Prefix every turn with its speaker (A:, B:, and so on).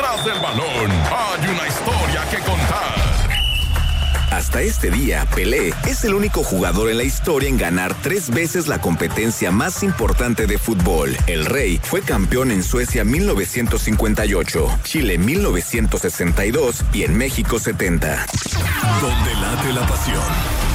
A: Detrás del balón hay una historia que contar.
B: Hasta este día, Pelé es el único jugador en la historia en ganar 3 veces la competencia más importante de fútbol. El Rey fue campeón en Suecia 1958, Chile 1962 y en México 70.
C: Donde late la pasión.